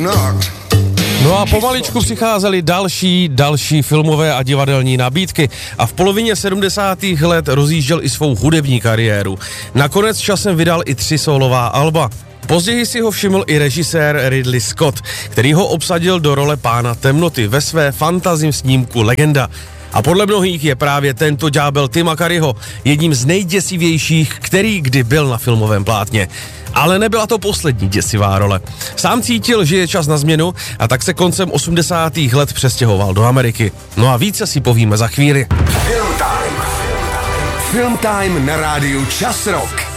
No a pomaličku přicházely další filmové a divadelní nabídky a v polovině 70. let rozjížděl i svou hudební kariéru. Nakonec časem vydal i 3 sólová alba. Později si ho všiml i režisér Ridley Scott, který ho obsadil do role Pána temnoty ve své fantazím snímku Legenda. A podle mnohých je právě tento ďábel Tima Curryho jedním z nejděsivějších, který kdy byl na filmovém plátně. Ale nebyla to poslední děsivá role. Sám cítil, že je čas na změnu a tak se koncem 80. let přestěhoval do Ameriky. No a více si povíme za chvíli. Film Time na rádiu Čas Rock.